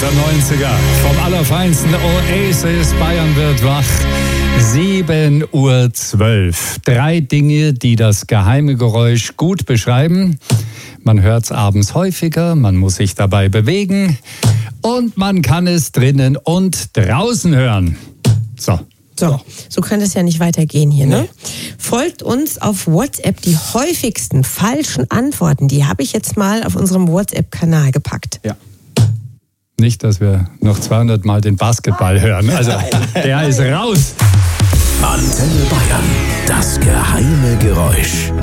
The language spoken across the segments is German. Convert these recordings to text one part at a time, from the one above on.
der 90er. Vom allerfeinsten Oasis, Bayern wird wach. 7:12 Uhr. 3 Dinge, die das geheime Geräusch gut beschreiben. Man hört es abends häufiger, man muss sich dabei bewegen und man kann es drinnen und draußen hören. So kann es ja nicht weitergehen hier, ne? Folgt uns auf WhatsApp. Die häufigsten falschen Antworten, die habe ich jetzt mal auf unserem WhatsApp-Kanal gepackt. Ja. Nicht, dass wir noch 200 Mal den Basketball hören. Also, der ist raus. Antenne Bayern, das geheime Geräusch.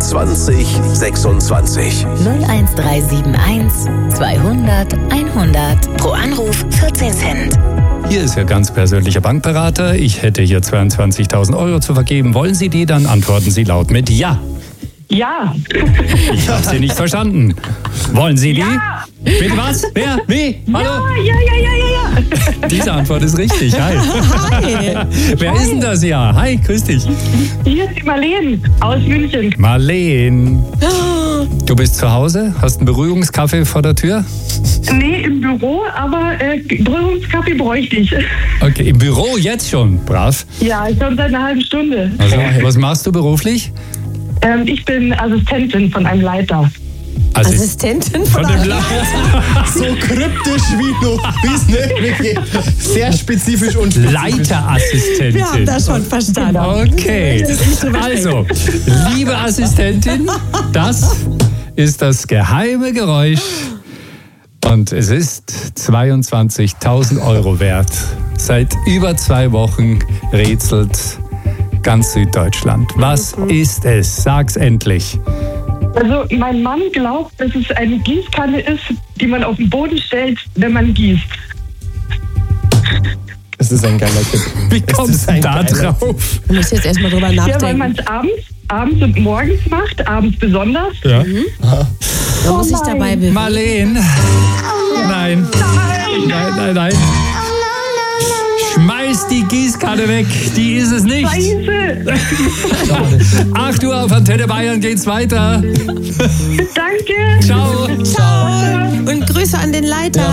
2026. 01371 200 100. Pro Anruf 14 Cent. Hier ist Ihr ganz persönlicher Bankberater. Ich hätte hier 22.000 Euro zu vergeben. Wollen Sie die? Dann antworten Sie laut mit Ja. Ja. Ich habe Sie nicht verstanden. Wollen Sie die? Ja. Bitte was? Wer? Wie? Hallo? Ja. Diese Antwort ist richtig. Hi. Hi. Wer ist denn das hier? Hi, grüß dich. Hier ist die Marleen aus München. Marleen. Du bist zu Hause? Hast einen Beruhigungskaffee vor der Tür? Nee, im Büro, aber Beruhigungskaffee bräuchte ich. Okay, im Büro jetzt schon. Brav. Ja, schon seit einer halben Stunde. Also, was machst du beruflich? Ich bin Assistentin von einem Leiter. Assistentin von dem Leiter. So kryptisch wie noch bis nicht. Sehr spezifisch und spezifisch. Leiterassistentin. Wir haben das schon verstanden. Okay. Also, liebe Assistentin, das ist das geheime Geräusch. Und es ist 22.000 Euro wert. Seit über 2 Wochen rätselt ganz Süddeutschland. Was ist es? Sag's endlich. Also mein Mann glaubt, dass es eine Gießkanne ist, die man auf den Boden stellt, wenn man gießt. Das ist ein geiler Tipp. Wie kommst du da drauf? Du musst jetzt erstmal drüber Ja, weil nachdenken. man es abends und morgens macht, abends besonders. Ja. Man muss sich dabei bewegen. Marleen. Nein. Nein. Schmeiß die Gießkanne weg. Die ist es nicht. Scheiße! 8 Uhr auf Antenne Bayern geht's weiter. Danke! Ciao. Und Grüße an den Leiter.